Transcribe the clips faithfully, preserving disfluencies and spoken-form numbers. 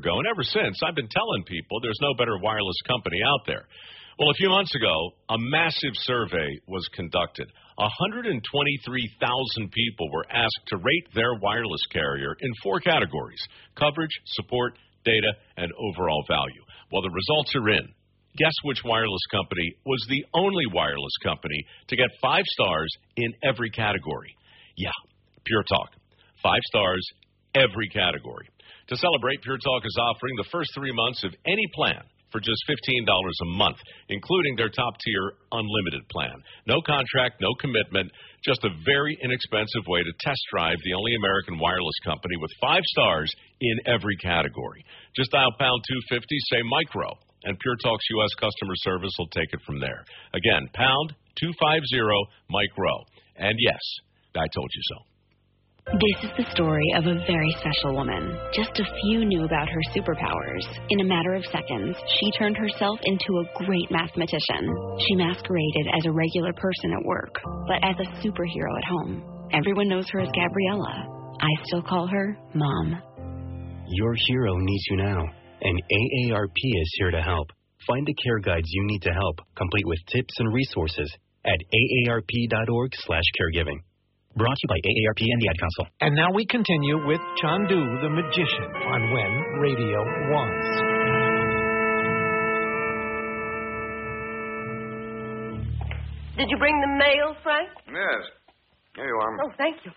ago, and ever since, I've been telling people there's no better wireless company out there. Well, a few months ago, a massive survey was conducted. one hundred twenty-three thousand people were asked to rate their wireless carrier in four categories: coverage, support, data, and overall value. Well, the results are in. Guess which wireless company was the only wireless company to get five stars in every category? Yeah, Pure Talk. Five stars, every category. To celebrate, Pure Talk is offering the first three months of any plan for just fifteen dollars a month, including their top-tier unlimited plan. No contract, no commitment, just a very inexpensive way to test drive the only American wireless company with five stars in every category. Just dial pound two fifty, say micro, and Pure Talk's U S customer service will take it from there. Again, pound two fifty, micro. And yes, I told you so. This is the story of a very special woman. Just a few knew about her superpowers. In a matter of seconds, she turned herself into a great mathematician. She masqueraded as a regular person at work, but as a superhero at home. Everyone knows her as Gabriella. I still call her Mom. Your hero needs you now, and A A R P is here to help. Find the care guides you need to help, complete with tips and resources at aarp.org slash caregiving. Brought to you by A A R P and the Ad Council. And now we continue with Chandu the Magician on When Radio Was. Did you bring the mail, Frank? Yes. Here you are. Oh, thank you.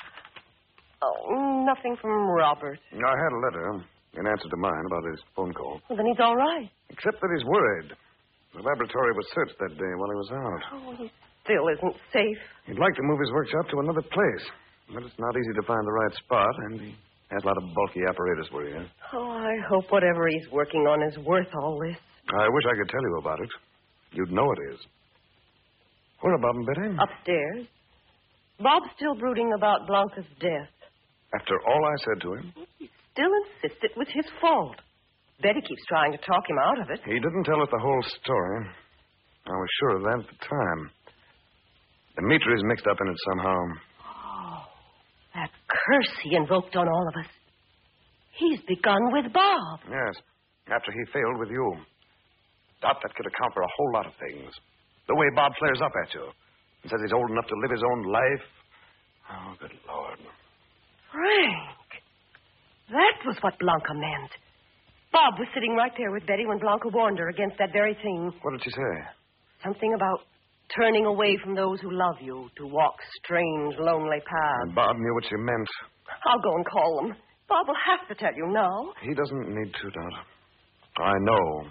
Oh, nothing from Robert. I had a letter in answer to mine about his phone call. Well, then he's all right. Except that he's worried. The laboratory was searched that day while he was out. Oh, he still isn't safe. He'd like to move his workshop to another place, but it's not easy to find the right spot, and he has a lot of bulky apparatus where he is. Oh, I hope whatever he's working on is worth all this. I wish I could tell you about it. You'd know it is. Where are Bob and Betty? Upstairs. Bob's still brooding about Blanca's death. After all I said to him? He still insists it was his fault. Betty keeps trying to talk him out of it. He didn't tell us the whole story. I was sure of that at the time. Dimitri's mixed up in it somehow. Oh, that curse he invoked on all of us. He's begun with Bob. Yes, after he failed with you. Thought that could account for a whole lot of things. The way Bob flares up at you and says he's old enough to live his own life. Oh, good Lord. Frank, that was what Blanca meant. Bob was sitting right there with Betty when Blanca warned her against that very thing. What did she say? Something about turning away from those who love you to walk strange, lonely paths. And Bob knew what she meant. I'll go and call them. Bob will have to tell you now. He doesn't need to, Dot. I know.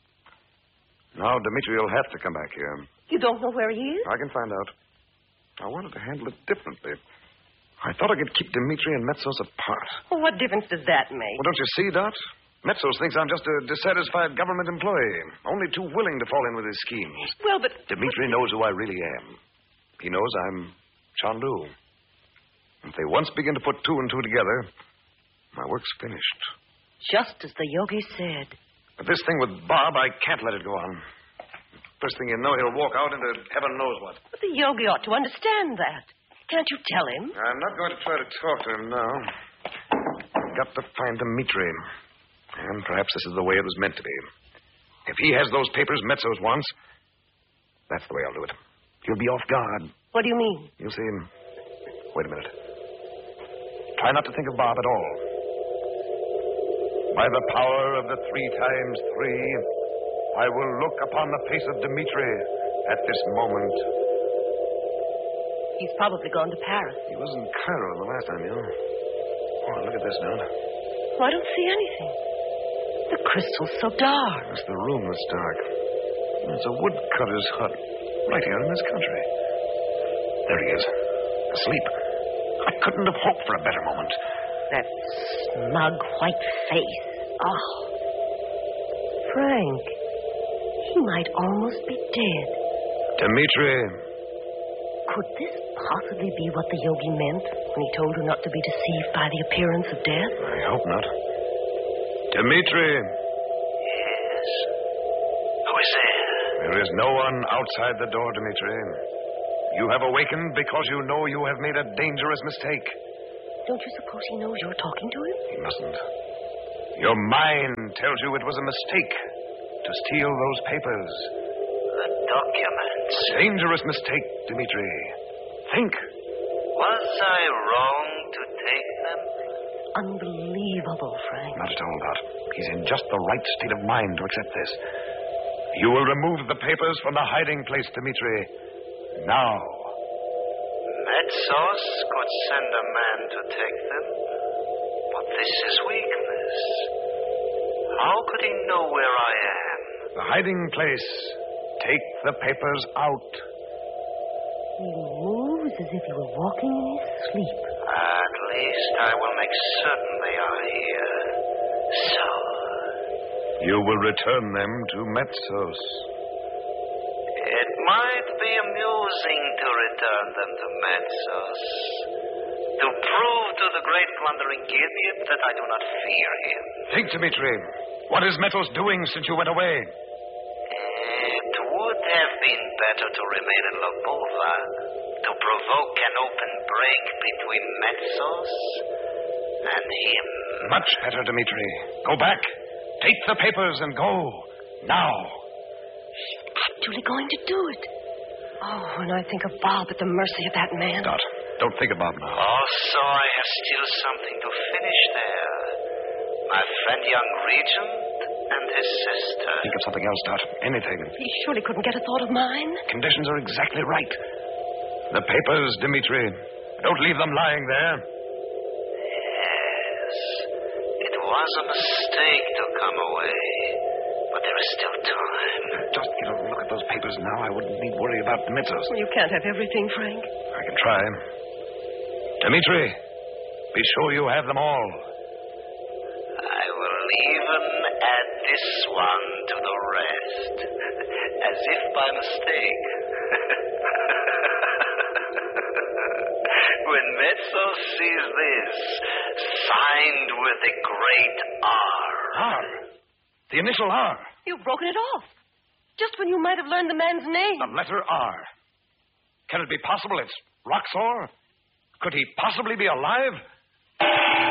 Now Dimitri will have to come back here. You don't know where he is? I can find out. I wanted to handle it differently. I thought I could keep Dimitri and Metzos apart. Well, what difference does that make? Well, don't you see, Dot? Metzos thinks I'm just a dissatisfied government employee, only too willing to fall in with his schemes. Well, but... Dimitri knows who I really am. He knows I'm Chandu. If they once begin to put two and two together, my work's finished. Just as the yogi said. But this thing with Bob, I can't let it go on. First thing you know, he'll walk out into heaven knows what. But the yogi ought to understand that. Can't you tell him? I'm not going to try to talk to him now. I've got to find Dimitri. And perhaps this is the way it was meant to be. If he has those papers Metzos wants, that's the way I'll do it. He'll be off guard. What do you mean? You'll see him. Wait a minute. Try not to think of Bob at all. By the power of the three times three, I will look upon the face of Dimitri at this moment. He's probably gone to Paris. He was in Cairo the last time, you know. Oh, look at this, Don. Oh, I don't see anything. The crystal's so dark. Yes, the room is dark. It's a woodcutter's hut right here in this country. There he is, asleep. I couldn't have hoped for a better moment. That smug white face. Oh. Frank, he might almost be dead. Dimitri. Could this possibly be what the yogi meant when he told her not to be deceived by the appearance of death? I hope not. Dimitri. Yes. Who is there? There is no one outside the door, Dimitri. You have awakened because you know you have made a dangerous mistake. Don't you suppose he knows you're talking to him? He mustn't. Your mind tells you it was a mistake to steal those papers. The documents. Dangerous mistake, Dmitri. Think. Was I wrong to take them? Unbelievable, Frank. Not at all, Dot. He's in just the right state of mind to accept this. You will remove the papers from the hiding place, Dmitri. Now. Metzos could send a man to take them, but this is weakness. How could he know where I am? The hiding place. Take the papers out. He moves as if he were walking in his sleep. At least I will make certain they are here. So. You will return them to Metzos. It might be amusing to return them to Metzos. To prove to the great blundering idiot that I do not fear him. Think, Dmitri. What is Metzos doing since you went away? It would have been better to remain in Lobova, to provoke an open break between Metzos and him. Much better, Dmitri. Go back. Take the papers and go. Now. She's actually going to do it. Oh, when I think of Bob at the mercy of that man. Dot, don't think of Bob now. Also, I have still something to finish there. My friend young Regent and his sister. Think of something else, Dot. Anything. He surely couldn't get a thought of mine. Conditions are exactly right. The papers, Dmitri. Don't leave them lying there. Yes. It was a mistake to come away. But there is still time. Just get a look at those papers now. I wouldn't need worry about the Metzos. Well, you can't have everything, Frank. I can try. Dmitri, be sure you have them all. I will even add this one to the rest. As if by mistake. When Metzos sees this, signed with a great R. R? The initial R? You've broken it off. Just when you might have learned the man's name. The letter R. Can it be possible it's Roxor? Could he possibly be alive?